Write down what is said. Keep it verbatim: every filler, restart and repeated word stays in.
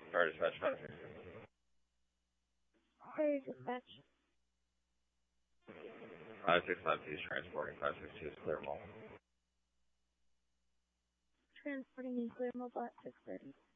Fire dispatch five six two. Fire dispatch. five six five two is transporting. five six two is clear mall. Transporting in clear mobile at six thirty.